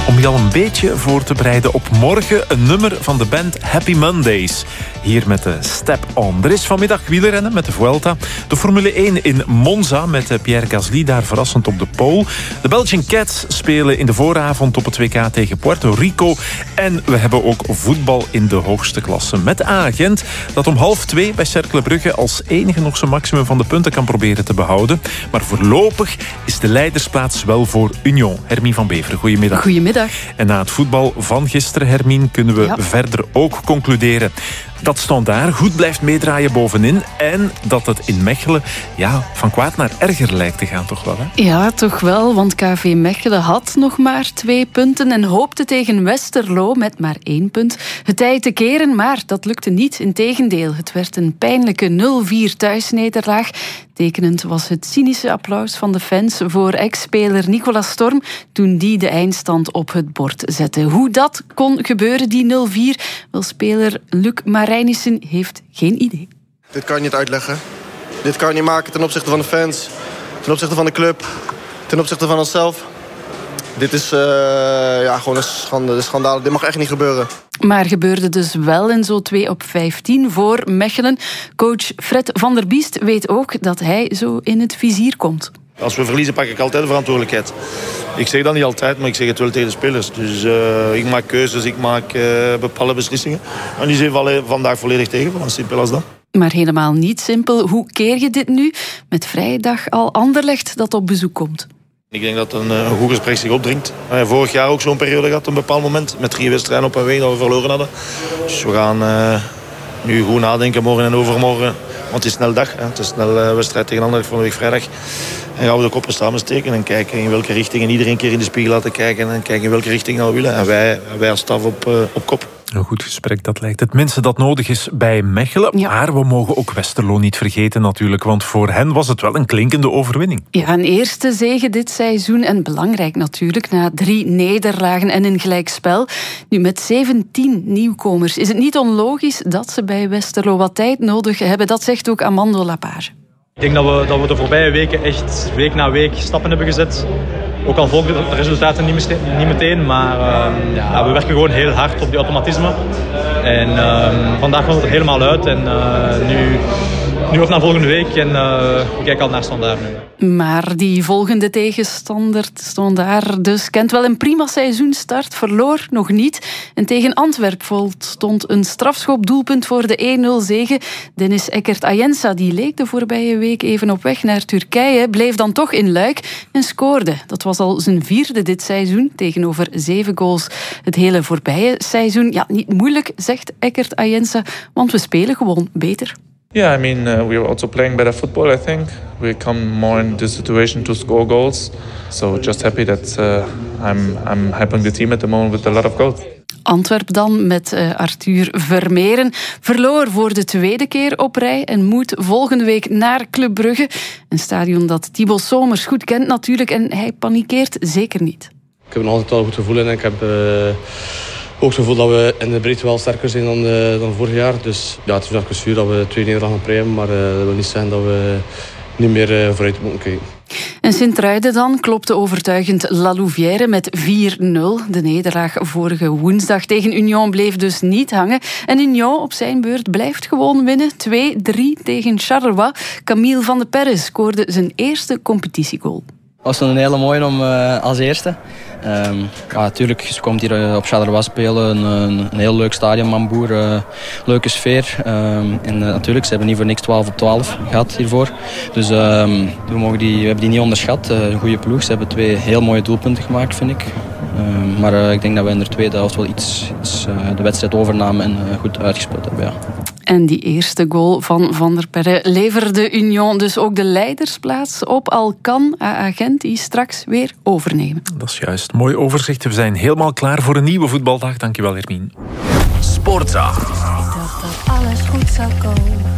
Om je al een beetje voor te bereiden op morgen een nummer van de band Happy Mondays. Hier met de Step On. Er is vanmiddag wielrennen met de Vuelta. De Formule 1 in Monza met Pierre Gasly daar verrassend op de pole. De Belgian Cats spelen in de vooravond op het WK tegen Puerto Rico. En we hebben ook voetbal in de hoogste klasse met A-Gent, dat om 1:30 bij Cercle Brugge als enige nog zijn maximum van de punten kan proberen te behouden. Maar voorlopig is de leidersplaats wel voor Union. Hermine van Beveren, goedemiddag. Goedemiddag. En na het voetbal van gisteren, Hermine, kunnen we verder ook concluderen dat Standaard goed blijft meedraaien bovenin en dat het in Mechelen van kwaad naar erger lijkt te gaan, toch wel? Hè? Ja, toch wel, want KV Mechelen had nog maar 2 punten en hoopte tegen Westerlo met maar 1 punt het tij te keren, maar dat lukte niet. Integendeel, het werd een pijnlijke 0-4 thuisnederlaag. Tekenend was het cynische applaus van de fans voor ex-speler Nicolas Storm toen die de eindstand op het bord zette. Hoe dat kon gebeuren, die 0-4, wel speler Luc Marijnissen heeft geen idee. Dit kan je niet uitleggen. Dit kan je niet maken ten opzichte van de fans, ten opzichte van de club, ten opzichte van onszelf. Dit is gewoon een schande, een schandaal. Dit mag echt niet gebeuren. Maar gebeurde dus wel in zo 2/15 voor Mechelen. Coach Fred van der Biest weet ook dat hij zo in het vizier komt. Als we verliezen pak ik altijd de verantwoordelijkheid. Ik zeg dat niet altijd, maar ik zeg het wel tegen de spelers. Dus ik maak keuzes, ik maak bepaalde beslissingen. En die zijn vandaag volledig tegen, van simpel als dat. Maar helemaal niet simpel. Hoe keer je dit nu? Met vrijdag al Anderlecht dat op bezoek komt. Ik denk dat een goed gesprek zich opdringt. We hebben vorig jaar ook zo'n periode gehad, een bepaald moment. Met 3 wedstrijden op een week dat we verloren hadden. Dus we gaan nu goed nadenken morgen en overmorgen. Want het is snel dag. Hè. Het is snel wedstrijd tegen Anderlecht van de week vrijdag. En gaan we de koppen samensteken en kijken in welke richting. En iedereen een keer in de spiegel laten kijken. En kijken in welke richting we willen. En wij als staf op kop. Een goed gesprek, dat lijkt het minste dat nodig is bij Mechelen. Ja. Maar we mogen ook Westerlo niet vergeten natuurlijk. Want voor hen was het wel een klinkende overwinning. Ja, een eerste zege dit seizoen. En belangrijk natuurlijk, na 3 nederlagen en een gelijkspel. Nu met 17 nieuwkomers is het niet onlogisch dat ze bij Westerlo wat tijd nodig hebben. Dat zegt ook Amando Lapage. Ik denk dat we de voorbije weken echt week na week stappen hebben gezet. Ook al volgen de resultaten niet meteen, maar we werken gewoon heel hard op die automatisme. En vandaag kwam het er helemaal uit. En nu ook naar volgende week en ik kijk al naar Standaard nu. Maar die volgende tegenstander, Standaard dus, kent wel een prima seizoenstart, verloor nog niet. En tegen Antwerpen stond een strafschopdoelpunt voor de 1-0 zege. Dennis Eckert-Ayensa, die leek de voorbije week even op weg naar Turkije, bleef dan toch in Luik en scoorde. Dat was al zijn 4e dit seizoen, tegenover 7 goals het hele voorbije seizoen. Ja, niet moeilijk, zegt Eckert-Ayensa, want we spelen gewoon beter. Yeah, I mean, we are also playing better football, I think. We come more in this situation to score goals. So just happy that I'm helping the team at the moment with a lot of goals. Antwerp dan met Arthur Vermeeren verloor voor de 2e keer op rij en moet volgende week naar Club Brugge. Een stadion dat Thibaut Somers goed kent natuurlijk en hij panikeert zeker niet. Ik heb nog altijd wel een goed gevoel en ik heb ook het gevoel dat we in de breedte wel sterker zijn dan vorig jaar. Dus ja, het is even zuur dat we 2 nederlagen op rij hebben, maar dat wil niet zeggen dat we niet meer vooruit moeten kijken. En Sint-Truiden dan klopte overtuigend La Louvière met 4-0. De nederlaag vorige woensdag tegen Union bleef dus niet hangen. En Union op zijn beurt blijft gewoon winnen. 2-3 tegen Charleroi. Camille van de Perre scoorde zijn eerste competitiegoal. Het was een hele mooie om als eerste. Natuurlijk, je komt hier op Charleroi spelen. Een heel leuk stadion, Mambour. Leuke sfeer. En natuurlijk, ze hebben niet voor niks 12/12 gehad hiervoor. Dus we hebben die niet onderschat. Een goede ploeg. Ze hebben 2 heel mooie doelpunten gemaakt, vind ik. Maar ik denk dat we in de tweede helft wel iets de wedstrijd overnamen en goed uitgespeeld hebben. Ja. En die eerste goal van Van der Perre leverde Union dus ook de leidersplaats op, al kan AA Gent die straks weer overnemen. Dat is juist. Mooi overzicht. We zijn helemaal klaar voor een nieuwe voetbaldag. Dankjewel, Hermine. Sportza. Ik dacht dat alles goed zou komen.